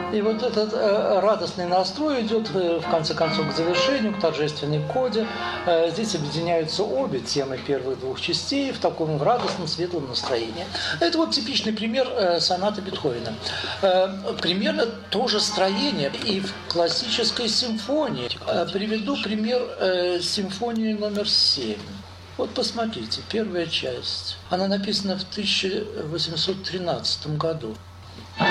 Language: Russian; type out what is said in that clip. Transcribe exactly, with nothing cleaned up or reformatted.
И вот этот э, радостный настрой идет, э, в конце концов, к завершению, к торжественной коде. Э, здесь объединяются обе темы первых двух частей в таком радостном, светлом настроении. Это вот типичный пример э, сонаты Бетховена. Э, примерно то же строение и в классической симфонии. Э, приведу пример э, симфонии номер семь. Вот посмотрите, первая часть. Она написана в тысяча восемьсот тринадцатом году.